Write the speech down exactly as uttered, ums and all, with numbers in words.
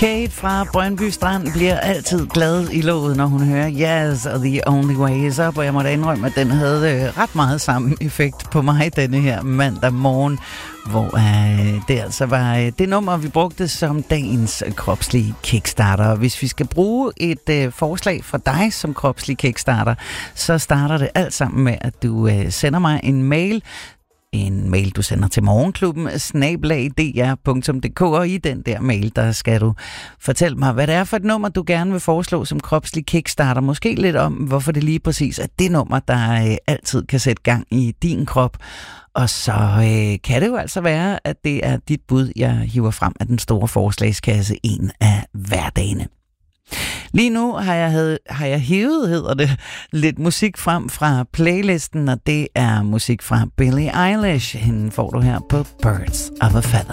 Kate fra Brøndby Strand bliver altid glad i låget, når hun hører Yes og The Only Way Is Up, og jeg må da indrømme, at den havde ret meget samme effekt på mig denne her mandag morgen, hvor øh, det altså var øh, det nummer, vi brugte som dagens kropslige kickstarter. Og hvis vi skal bruge et øh, forslag fra dig som kropslig kickstarter, så starter det alt sammen med, at du øh, sender mig en mail. En mail, du sender til morgenklubben, snabel-a d r punktum d k, og i den der mail, der skal du fortælle mig, hvad det er for et nummer, du gerne vil foreslå som kropslig kickstarter. Måske lidt om, hvorfor det lige præcis er det nummer, der øh, altid kan sætte gang i din krop. Og så øh, kan det jo altså være, at det er dit bud, jeg hiver frem af den store forslagskasse en af hverdagene. Lige nu har jeg, havde, har jeg hævet, hedder det, lidt musik frem fra playlisten, og det er musik fra Billie Eilish. Hende får du her på Birds of a Feather.